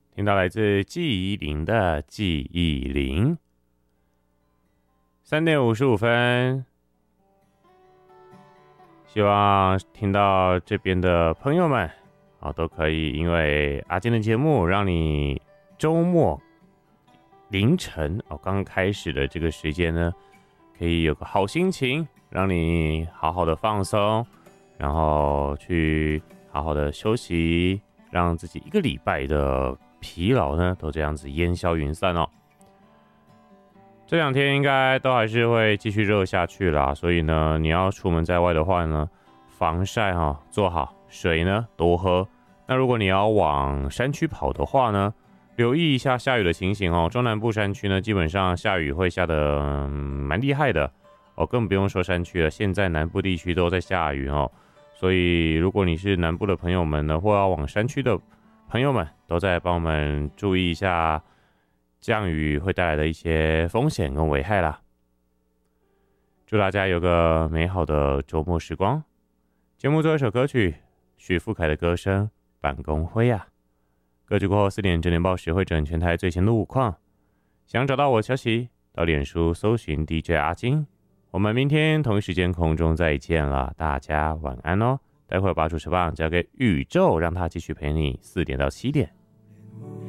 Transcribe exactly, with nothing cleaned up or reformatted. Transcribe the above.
听到来自季宜霖的记忆铃。三点五十五分，希望听到这边的朋友们啊，都可以因为阿金的节目，让你周末凌晨哦刚开始的这个时间呢，可以有个好心情，让你好好的放松，然后去好好的休息，让自己一个礼拜的疲劳呢都这样子烟消云散哦。这两天应该都还是会继续热下去啦，所以呢，你要出门在外的话呢，防晒哈、哦、做好，水呢多喝。那如果你要往山区跑的话呢，留意一下下雨的情形哦。中南部山区呢，基本上下雨会下得蛮厉害的哦，更不用说山区了。现在南部地区都在下雨哦，所以如果你是南部的朋友们呢，或要往山区的朋友们，都在帮我们注意一下降雨会带来的一些风险跟危害啦。祝大家有个美好的周末时光。节目最后一首歌曲，许富凯的歌声《办公灰》啊。歌曲过后四点整点报时会整全台最新路况。想找到我消息，到脸书搜寻 D J 阿金。我们明天同一时间空中再见了，大家晚安哦。待会儿把主持棒交给宇宙，让他继续陪你四点到七点。